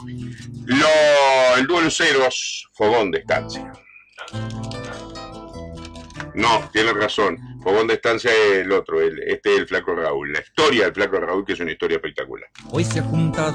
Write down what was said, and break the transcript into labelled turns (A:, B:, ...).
A: El dúo Luceros, Fogón de Estancia. No, tiene razón. Fogón de Estancia es el otro, este es el Flaco Raúl. La historia del Flaco Raúl, que es una historia espectacular.
B: Hoy se ha juntado